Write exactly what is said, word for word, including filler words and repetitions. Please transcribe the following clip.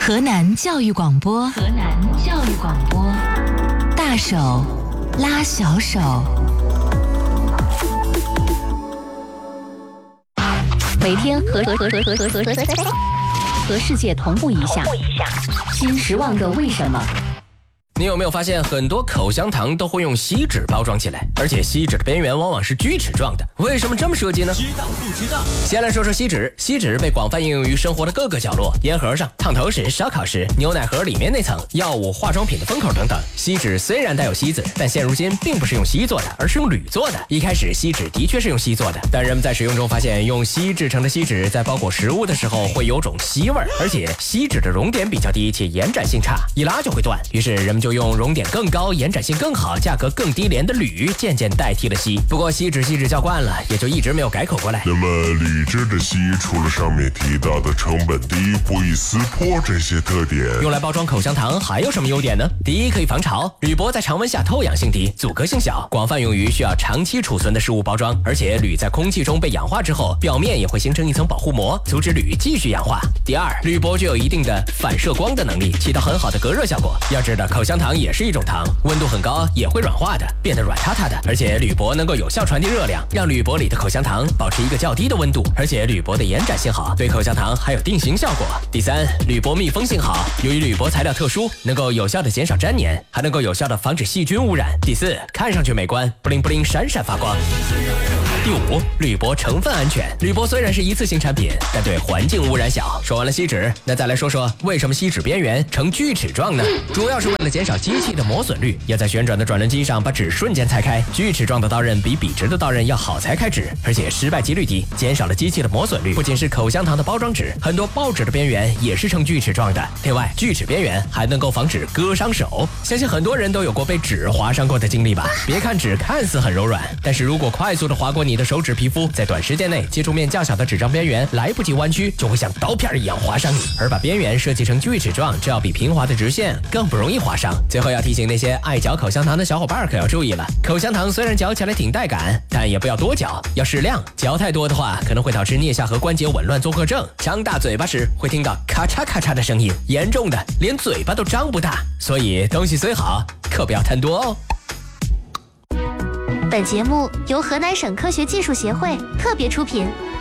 河南教育广播，河南教育广播，大手拉小手。 每天和和和和和和和和和世界同步一下，新十万个为什么。 你有没有发现很多口香糖都会用锡纸包装起来，而且锡纸的边缘往往是锯齿状的？为什么这么设计呢？知道不知道？先来说说锡纸。锡纸被广泛应用于生活的各个角落，烟盒上、烫头时、烧烤时、牛奶盒里面那层、药物、化妆品的封口等等。锡纸虽然带有锡字，但现如今并不是用锡做的，而是用铝做的。一开始锡纸的确是用锡做的，但人们在使用中发现，用锡制成的锡纸在包裹食物的时候会有种锡味儿，而且锡纸的熔点比较低，且延展性差，一拉就会断。于是人们就用熔点更高、延展性更好、价格更低廉的铝渐渐代替了锡。不过锡纸锡纸叫惯了，也就一直没有改口过来。 那么铝制的锡除了上面提到的成本低、不易撕破这些特点， 用来包装口香糖还有什么优点呢？第一，可以防潮。铝箔在常温下透氧性低，阻隔性小，广泛用于需要长期储存的食物包装。而且铝在空气中被氧化之后，表面也会形成一层保护膜，阻止铝继续氧化。第二，铝箔具有一定的反射光的能力，起到很好的隔热效果。要知道，口香糖也是一种糖，温度很高也会软化的，变得软塌塌的。而且铝箔能够有效传递热量，让铝箔里的口香糖保持一个较低的温度。而且铝箔的延展性好，对口香糖还有定型效果。第三，铝箔密封性好，由于铝箔材料特殊，能够有效的减少粘黏，还能够有效的防止细菌污染。第四，看上去美观，布灵布灵闪闪发光。第五，铝箔成分安全。铝箔虽然是一次性产品，但对环境污染小。说完了锡纸，那再来说说为什么锡纸边缘呈锯齿状呢？主要是为了减少机器的磨损率，要在旋转的转轮机上把纸瞬间裁开。锯齿状的刀刃比笔直的刀刃要好裁开纸，而且失败几率低，减少了机器的磨损率。不仅是口香糖的包装纸，很多报纸的边缘也是呈锯齿状的。另外，锯齿边缘还能够防止割伤手。相信很多人都有过被纸划伤过的经历吧？别看纸看似很柔软，但是如果快速的划过你的手指皮肤，在短时间内接触面较小的纸张边缘，来不及弯曲，就会像刀片一样划伤你。而把边缘设计成锯齿状，这要比平滑的直线更不容易划伤。最后要提醒那些爱嚼口香糖的小伙伴可要注意了，口香糖虽然嚼起来挺带感，但也不要多嚼，要适量。嚼太多的话，可能会导致颞下颌关节紊乱综合症。张大嘴巴时会听到咔嚓咔嚓的声音，严重的连嘴巴都张不大。所以东西虽好，可不要贪多哦。 本节目由河南省科学技术协会特别出品。